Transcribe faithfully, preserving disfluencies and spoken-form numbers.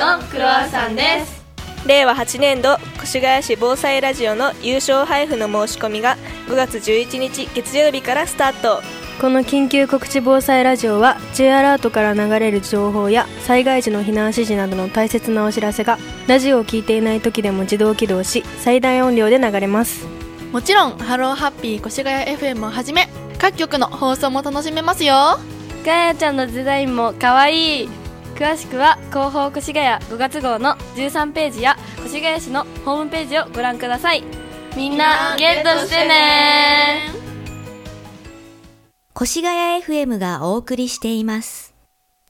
のクロワッサンです。 れいわはちねんど越谷市防災ラジオの優勝配布の申し込みがごがつじゅういちにち月曜日からスタート。 この緊急告知防災ラジオは J アラートから流れる情報や災害時の避難指示などの大切なお知らせがラジオを聞いていない時でも自動起動し最大音量で流れます。 もちろんハローハッピー越谷 エフエム をはじめ各局の放送も楽しめますよ。 ガヤちゃんのデザインもかわいい。詳しくは広報越谷ごがつ号のじゅうさんページや越谷市のホームページをご覧ください。みんなゲットしてね。 越谷 エフエム がお送りしています。